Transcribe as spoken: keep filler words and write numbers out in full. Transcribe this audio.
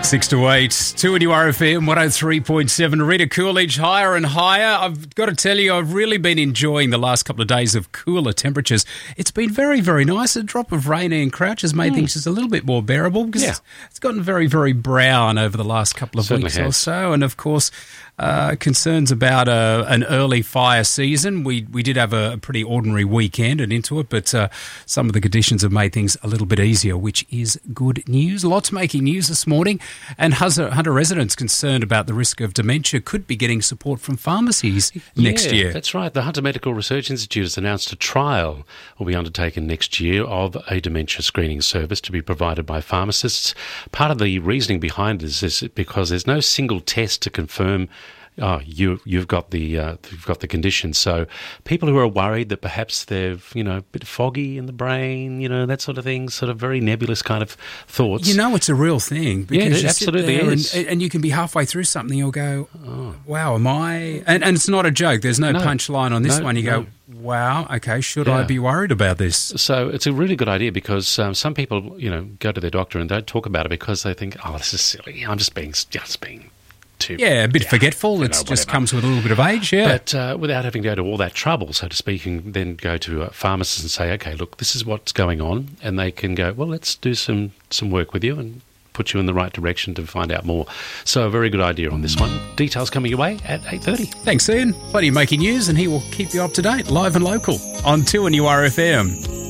Six to eight, two at R F M, one oh three point seven. Rita Coolidge, higher and higher. I've got to tell you, I've really been enjoying the last couple of days of cooler temperatures. It's been very, very nice. A drop of rain and crouch has made mm. things just a little bit more bearable because yeah. it's, it's gotten very, very brown over the last couple of Certainly weeks has. or so. And, of course, uh, concerns about a, an early fire season. We we did have a, a pretty ordinary weekend and into it, but uh, some of the conditions have made things a little bit easier, which is good news. Lots making news this morning. And Hunter residents concerned about the risk of dementia could be getting support from pharmacies next yeah, year. That's right. The Hunter Medical Research Institute has announced a trial will be undertaken next year of a dementia screening service to be provided by pharmacists. Part of the reasoning behind this is because there's no single test to confirm oh, you, you've got the uh, you've got the condition. So people who are worried that perhaps they're, you know, a bit foggy in the brain, you know, that sort of thing, sort of very nebulous kind of thoughts. You know, it's a real thing. Because yeah, it you absolutely sit there is. And, and you can be halfway through something, you'll go, oh, wow, am I? And, and it's not a joke. There's no, no punchline on this no, one. You no. go, wow, okay, should yeah. I be worried about this? So it's a really good idea because um, some people, you know, go to their doctor and don't talk about it because they think, oh, this is silly. I'm just being, just being... To, yeah, a bit yeah, forgetful. It know, just comes with a little bit of age, yeah. But uh, without having to go to all that trouble, so to speak, you can then go to a pharmacist and say, okay, look, this is what's going on. And they can go, well, let's do some, some work with you and put you in the right direction to find out more. So a very good idea on this one. Details coming your way at eight thirty. Thanks, Ian. Buddy making news, and he will keep you up to date, live and local, on two and U R F M.